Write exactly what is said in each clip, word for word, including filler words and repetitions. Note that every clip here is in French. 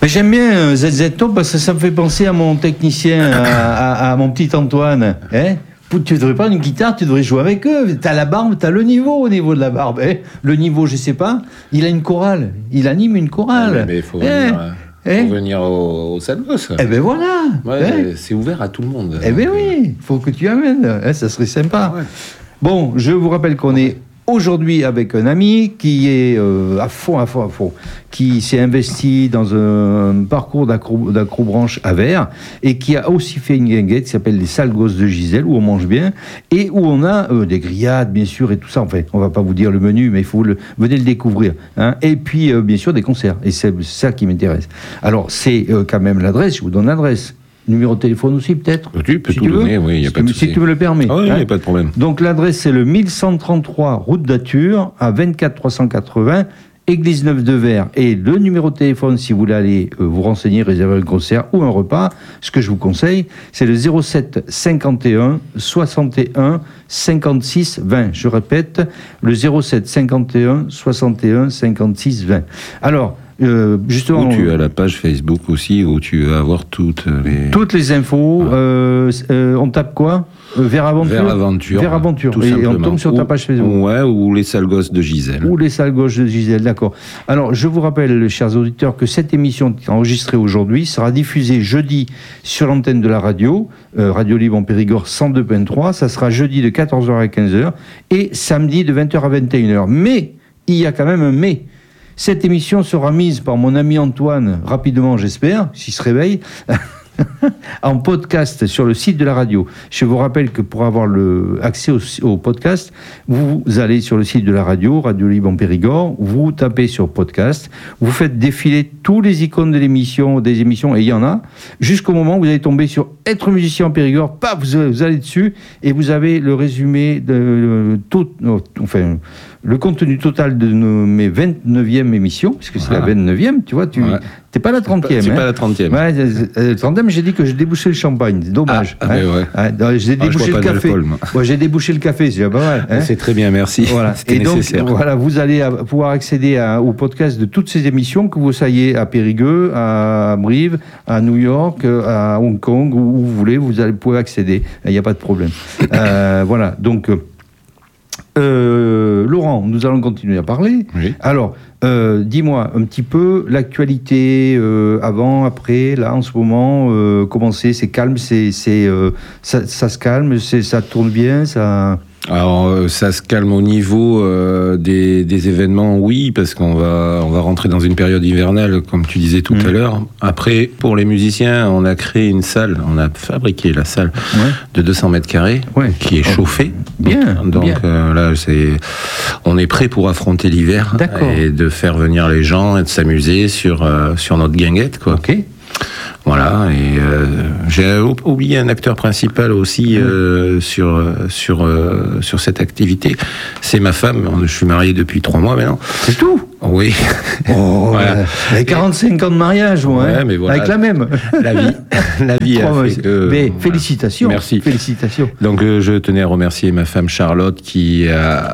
Mais j'aime bien euh, Z Z Top parce que ça me fait penser à mon technicien, à, à, à mon petit Antoine. Hein, tu devrais prendre une guitare, tu devrais jouer avec eux. T'as la barbe, t'as le niveau au niveau de la barbe. Hein. Le niveau, je sais pas, il a une chorale. Il anime une chorale. Mais il faut venir, hein euh, faut venir au, au Salgos. Eh ben voilà. Ouais, hein. C'est ouvert à tout le monde. Eh ben oui, il faut que tu amènes. Hein, ça serait sympa. Ouais. Bon, je vous rappelle qu'on ouais. est aujourd'hui avec un ami qui est euh, à fond, à fond, à fond, qui s'est investi dans un parcours d'accro, d'accrobranche à verre et qui a aussi fait une guinguette qui s'appelle les Salgos de Gisèle, où on mange bien et où on a euh, des grillades, bien sûr, et tout ça. Enfin, on va pas vous dire le menu, mais il faut le, venez le découvrir. Hein. Et puis, euh, bien sûr, des concerts. Et c'est ça qui m'intéresse. Alors, c'est euh, quand même l'adresse, je vous donne l'adresse. Numéro de téléphone aussi, peut-être. Tu peux si tout tu donner, veux. oui, il n'y a si pas de tu, souci. Si tu me le permets. Ah oui, il hein. n'y a pas de problème. Donc l'adresse, c'est le mille cent trente-trois route d'Ature, à vingt-quatre trois cent quatre-vingts, Église Neuve de Vers. Et le numéro de téléphone, si vous voulez aller euh, vous renseigner, réserver un concert ou un repas, ce que je vous conseille, c'est le zéro sept cinquante et un soixante et un cinquante-six vingt. Je répète, le zéro sept cinquante et un soixante et un cinquante-six vingt. Alors, Euh, justement, où tu as la page Facebook aussi, où tu vas avoir toutes les... Toutes les infos. Ah. Euh, euh, on tape quoi euh, Vers Aventure. Vers Aventure. Vers Aventure. Tout et simplement. on tombe sur ou, ta page Facebook. Ouais, ou les sales gosses de Gisèle. Ou les sales gosses de Gisèle, d'accord. Alors, je vous rappelle, chers auditeurs, que cette émission enregistrée aujourd'hui sera diffusée jeudi sur l'antenne de la radio, euh, Radio Libre en Périgord cent deux point trois. Ça sera jeudi de quatorze heures à quinze heures et samedi de vingt heures à vingt et une heures. Mais, il y a quand même un mais. Cette émission sera mise par mon ami Antoine, rapidement j'espère, s'il se réveille, en podcast sur le site de la radio. Je vous rappelle que pour avoir le accès au, au podcast, vous allez sur le site de la radio, Radio Libre en Périgord, vous tapez sur podcast, vous faites défiler tous les icônes de l'émission, des émissions, et il y en a, jusqu'au moment où vous allez tomber sur Être musicien en Périgord, paf, vous, vous allez dessus, et vous avez le résumé de euh, tout, euh, enfin, le contenu total de nos, mes vingt-neuvième émissions, puisque c'est voilà. la vingt-neuvième, tu vois, tu ouais. t'es pas la trentième. C'est hein. pas la trentième. Ouais, la trentième, j'ai dit que j'ai débouché le champagne, c'est dommage. Ah, hein. ouais. ah, j'ai débouché ah, le café. Ouais, j'ai débouché le café, c'est pas mal. Hein. C'est très bien, merci. Voilà. C'était et donc, nécessaire. voilà, vous allez pouvoir accéder à, au podcast de toutes ces émissions, que vous soyez à Périgueux, à Brive, à New York, à Hong Kong, où vous voulez, vous allez pouvoir accéder. Il n'y a pas de problème. euh, voilà, donc... Euh, Laurent, nous allons continuer à parler. Oui. Alors, euh, dis-moi un petit peu l'actualité euh, avant, après, là, en ce moment. Euh, comment c'est ? C'est calme, c'est, c'est, euh, ça, ça se calme, c'est, ça tourne bien, ça. Alors, euh, ça se calme au niveau euh, des, des événements, oui, parce qu'on va, on va rentrer dans une période hivernale, comme tu disais tout mmh. à l'heure. Après, pour les musiciens, on a créé une salle, on a fabriqué la salle ouais. de deux cents mètres carrés, ouais. qui est chauffée. Bien. Donc bien. Euh, là, c'est, on est prêt pour affronter l'hiver. D'accord. Et de faire venir les gens et de s'amuser sur, euh, sur notre guinguette, quoi. Ok. Voilà, et euh, j'ai oublié un acteur principal aussi euh, sur, sur, euh, sur cette activité. C'est ma femme, je suis marié depuis trois mois maintenant. C'est tout ? Oui. Oh, voilà. Avec quarante-cinq ans de mariage, ouais, hein, mais voilà, avec la même. La vie, la vie a fait que... Mais félicitations. Merci. Félicitations. Donc euh, je tenais à remercier ma femme Charlotte qui,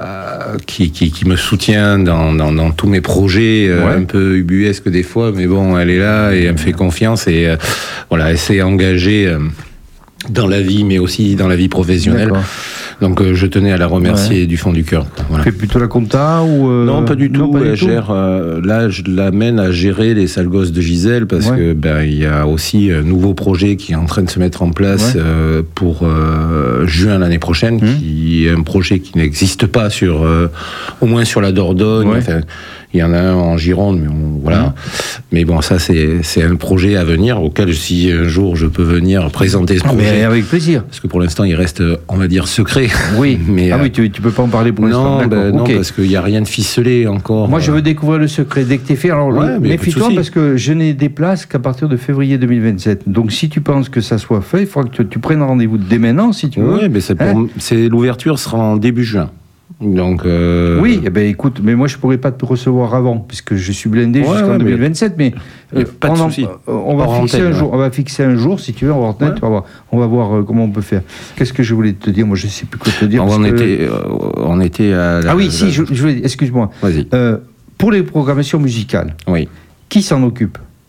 a, qui, qui, qui me soutient dans, dans, dans tous mes projets, euh, ouais. un peu ubuesques des fois, mais bon, elle est là et elle me fait confiance et euh, voilà, elle s'est engagée euh, dans la vie, mais aussi dans la vie professionnelle. D'accord. Donc euh, je tenais à la remercier ouais. du fond du cœur. Voilà. Tu fais plutôt la compta ou euh... Non, pas du tout. Non, pas elle du gère. tout. Euh, là, je l'amène à gérer les sales gosses de Gisèle parce ouais. que ben il y a aussi un nouveau projet qui est en train de se mettre en place ouais. euh, pour euh, juin l'année prochaine, mmh. qui est un projet qui n'existe pas sur, euh, au moins sur la Dordogne. Ouais. Enfin, il y en a un en Gironde, mais on, voilà. Mmh. Mais bon, ça c'est c'est un projet à venir auquel si un jour je peux venir présenter ce projet. Mais avec plaisir. Parce que pour l'instant, il reste, on va dire, secret. Oui. Mais ah euh, oui, tu tu peux pas en parler pour l'instant. Non, ben, non, okay. parce qu'il y a rien de ficelé encore. Moi, je veux découvrir le secret dès que t'es fait. Alors, ouais, méfie-toi parce que je n'ai des places qu'à partir de février deux mille vingt-sept. Donc, si tu penses que ça soit fait, il faudra que tu, tu prennes rendez-vous dès maintenant, si tu veux. Oui, mais c'est pour, hein c'est l'ouverture sera en début juin. Donc euh... oui, eh ben écoute, mais moi je pourrais pas te recevoir avant puisque je suis blindé ouais, jusqu'en ouais, deux mille vingt-sept. Mais euh, pas de on, souci. on va fixer antenne, un jour. Ouais. On va fixer un jour si tu veux. On va retenir, ouais. on va voir, on va voir euh, comment on peut faire. Qu'est-ce que je voulais te dire ? Moi, je sais plus quoi te dire. On, on que... était, euh, on était à. La, ah oui, la... si. Je, je voulais, excuse-moi. Vas-y. Euh, pour les programmations musicales. Oui. Qui s'en occupe ?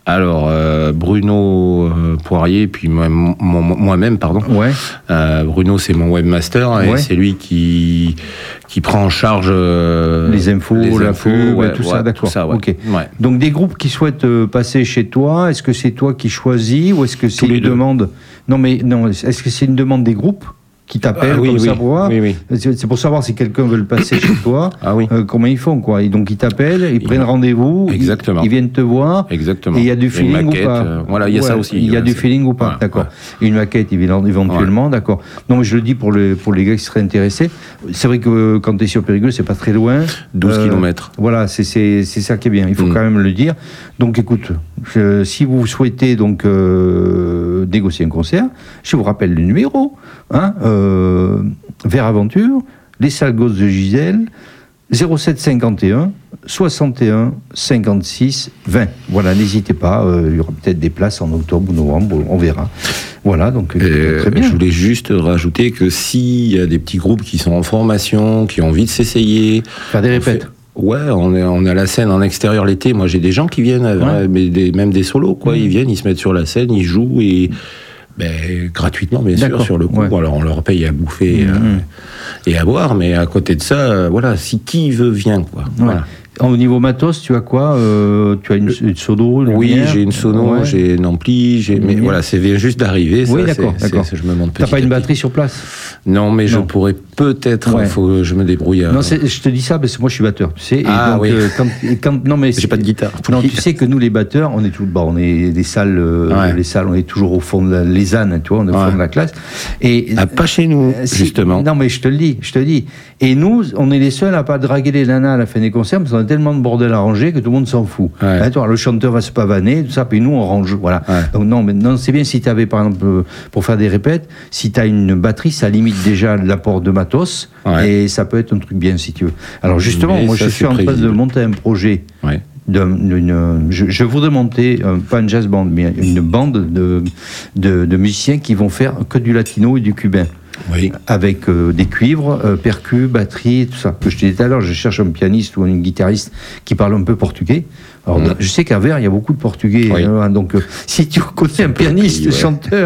Alors, euh, Bruno euh, Poirier, puis moi, moi, moi-même, pardon. Ouais. Euh, Bruno, c'est mon webmaster, et ouais. c'est lui qui, qui prend en charge euh, les infos, les la infos, pub, ouais, tout ouais, ça, d'accord. Tout ça, ouais. Okay. Ouais. Donc, des groupes qui souhaitent euh, passer chez toi, est-ce que c'est toi qui choisis ou est-ce que c'est une demande? Non, mais non, est-ce que c'est une demande des groupes qui t'appellent ah, oui, comme oui, ça pour voir. Oui, oui. C'est pour savoir si quelqu'un veut le passer chez toi. Ah oui. Euh, comment ils font, quoi. Et donc ils t'appellent, ils, ils prennent rendez-vous. Exactement. Ils, ils viennent te voir. Exactement. Et il y a du feeling maquette, ou pas. Euh, voilà, il y a ouais, ça aussi. Il y a du feeling ou pas. Ouais, d'accord. Ouais. Une maquette éventuellement, ouais. d'accord. Non, mais je le dis pour les pour les gars qui seraient intéressés. C'est vrai que quand tu es sur Périgueux, c'est pas très loin. douze euh, kilomètres. Voilà, c'est c'est c'est ça qui est bien. Il faut mm. quand même le dire. Donc écoute, je, si vous souhaitez donc euh, négocier un concert, je vous rappelle le numéro. Hein, euh, Vers Aventure, les salles Gosses de Gisèle, zéro sept cinquante et un soixante et un cinquante-six vingt. Voilà, n'hésitez pas, euh, il y aura peut-être des places en octobre ou novembre, on verra. Voilà, donc euh, très bien. Je voulais juste rajouter que s'il y a des petits groupes qui sont en formation, qui ont envie de s'essayer... Faire des répètes. Ouais, on est, on est à la scène en extérieur l'été. Moi, j'ai des gens qui viennent, ouais. mais des, même des solos, quoi. Mmh. Ils viennent, ils se mettent sur la scène, ils jouent et... Ben, gratuitement, bien sûr, sur le coup. Ouais. Alors, on leur paye à bouffer mmh. euh, et à boire, mais à côté de ça, euh, voilà, si qui veut, vient, quoi. Ouais. Voilà. Au niveau matos, tu as quoi euh, Tu as une, une sono, une Oui, lumière, j'ai une sono, ouais. j'ai une ampli, j'ai... mais voilà, c'est vient juste d'arriver. Oui, ça, d'accord, c'est, d'accord. C'est, je me montre petit. T'as pas une batterie sur place? Non, mais non. je pourrais peut-être. Ouais. Faut que je me débrouille. À... Non, c'est, je te dis ça parce que moi je suis batteur, tu sais. Et ah donc, oui. Euh, quand, quand, non mais j'ai pas de guitare. Non, tu sais que nous les batteurs, on est tout bas, on est des salles, euh, ouais. les salles, on est toujours au fond de la, les ânes, tu vois, on est au ouais. fond de la classe. Et ah, pas chez nous, euh, si, justement. Non, mais je te le dis, je te le dis. Et nous, on est les seuls à pas draguer les nanas à la fin des concerts parce qu'on a tellement de bordel à ranger que tout le monde s'en fout. Ouais. Hein, toi, le chanteur va se pavaner, tout ça, puis nous on range, voilà. Ouais. Donc non, mais non, c'est bien si tu avais par exemple pour faire des répètes, si tu as une batterie, ça limite déjà l'apport de matos ouais. et ça peut être un truc bien si tu veux. Alors justement, mais moi ça, je suis en train de monter un projet. Ouais. De, une, je, je voudrais monter euh, pas une jazz band, mais une bande de, de, de musiciens qui vont faire que du latino et du cubain. Oui. Avec euh, des cuivres, euh, percus, batterie, tout ça. Que je te disais tout à l'heure, je cherche un pianiste ou une guitariste qui parle un peu portugais. Alors, mmh. je sais qu'à Vers, il y a beaucoup de portugais. Oui. Hein, donc, euh, si tu connais un pianiste, ouais. chanteur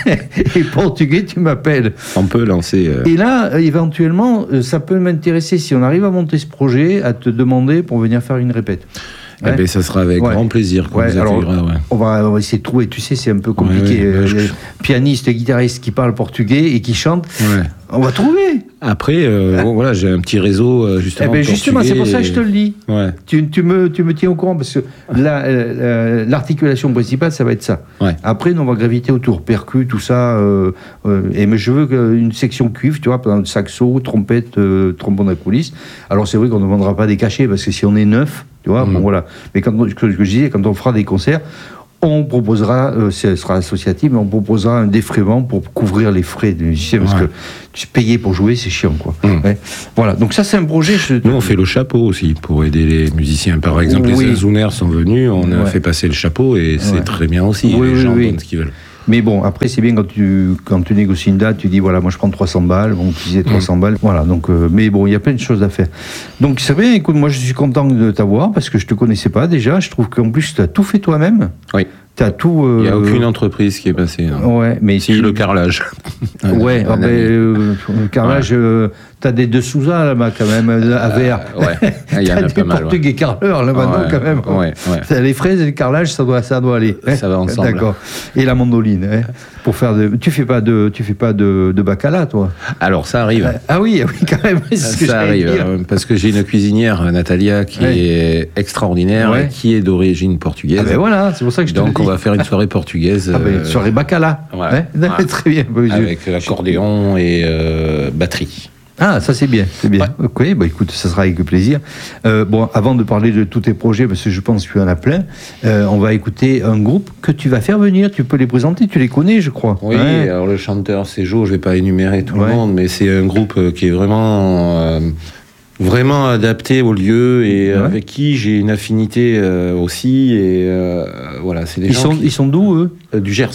et portugais, tu m'appelles. On peut lancer. Euh... Et là, éventuellement, ça peut m'intéresser, si on arrive à monter ce projet, à te demander pour venir faire une répète. Eh ouais. ben, ça sera avec ouais. grand plaisir qu'on ouais. vous accueillera. Ouais. On, va, on va essayer de trouver, tu sais, c'est un peu compliqué. Ouais, ouais, euh, je... Pianiste, guitariste qui parle portugais et qui chante, ouais. on va trouver. Après, euh, bon, voilà, j'ai un petit réseau, justement. Eh ben, justement, c'est pour ça que je te le dis. Ouais. Tu, tu, me, tu me tiens au courant, parce que la, euh, l'articulation principale, ça va être ça. Ouais. Après, nous, on va graviter autour, percus, tout ça. Euh, euh, et mais je veux une section cuivre, tu vois, par exemple, saxo, trompette, euh, trombone à coulisses. Alors, c'est vrai qu'on ne demandera pas des cachets, parce que si on est neuf, tu vois, mmh. bon, voilà. Mais quand, ce que je disais, quand on fera des concerts, on proposera, euh, ce sera associatif, mais on proposera un défraiement pour couvrir les frais des musiciens, parce ouais. que tu payer pour jouer, c'est chiant, quoi. Mmh. Ouais. Voilà, donc ça, c'est un projet. Je... Nous, on fait le chapeau aussi pour aider les musiciens. Par exemple, oui. les Azouners sont venus, on a ouais. fait passer le chapeau et c'est ouais. très bien aussi. Oui, les oui, gens oui. donnent ce qu'ils veulent. Mais bon, après, c'est bien quand tu, quand tu négocies une date, tu dis, voilà, moi je prends trois cents balles, bon, tu disais trois cents mmh. balles, voilà, donc, euh, mais bon, il y a plein de choses à faire. Donc, c'est bien, écoute, moi je suis content de t'avoir, parce que je te connaissais pas déjà, je trouve qu'en plus, tu as tout fait toi-même. Oui. T'as tout. Euh... Il n'y a aucune entreprise qui est passée. Hein. Ouais, mais si tu... le carrelage. Ouais, ah ben, euh, le carrelage. Ouais. Euh, t'as des deux Sousa là-bas quand même à Vers. Euh, ouais, il y en a pas mal. Portugais ouais. carreleurs là maintenant ouais. quand même. Ouais, ouais. Les fraises et le carrelage, ça doit, ça doit aller. Ça va ensemble. D'accord. Et la mandoline, hein, pour faire de. Tu fais pas de, tu fais pas de, de bacala, toi? Alors ça arrive. Ah oui, oui quand même. C'est ce que ça arrive euh, parce que j'ai une cuisinière, Natalia, qui ouais. est extraordinaire, ouais. et qui est d'origine portugaise. Ah ben voilà, c'est pour ça que je te Donc on va faire une soirée portugaise. Ah ben, soirée bacala. Ouais. Ouais. Ouais. Très bien. Avec l'accordéon et euh, batterie. Ah, ça c'est bien, c'est bien. Ouais. Ok, bah écoute, ça sera avec plaisir. Euh, bon, avant de parler de tous tes projets, parce que je pense que tu en as plein, euh, on va écouter un groupe que tu vas faire venir. Tu peux les présenter, tu les connais, je crois. Oui, ouais. Alors le chanteur c'est Jo, je vais pas énumérer tout ouais. le monde, mais c'est un groupe qui est vraiment, euh, vraiment adapté au lieu et ouais. avec qui j'ai une affinité euh, aussi. Et euh, voilà, c'est des ils gens sont, qui... Ils sont d'où, eux? euh, Du Gers.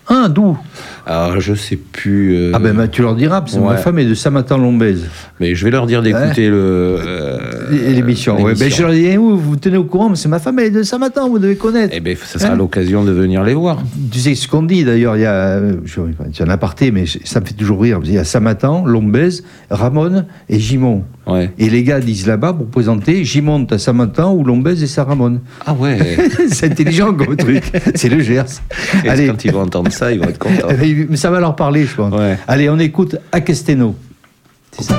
Ah, d'où? Alors, je sais plus. Euh... Ah ben, bah, tu leur diras, parce que ouais. ma femme est de Samatan-Lombez. Mais je vais leur dire d'écouter ouais. le euh, l'émission. Ouais, ben, je leur dis, eh, vous, vous tenez au courant, mais c'est ma femme, elle est de Samatan, vous devez connaître. Eh ben, ça sera hein? l'occasion de venir les voir. Tu sais ce qu'on dit d'ailleurs, il y a, je, il y a un aparté, mais ça me fait toujours rire. Il y a Samatan, Lombez, Ramon et Gimont. Ouais. Et les gars disent là-bas pour présenter Gimont à Samatan ou Lombez et Saramon. Ah ouais. C'est intelligent comme truc. C'est le Gers. Allez, quand ils vont entendre ça, ils vont être contents. Mais ça va leur parler, je pense. Ouais. Allez, on écoute Aquesteno.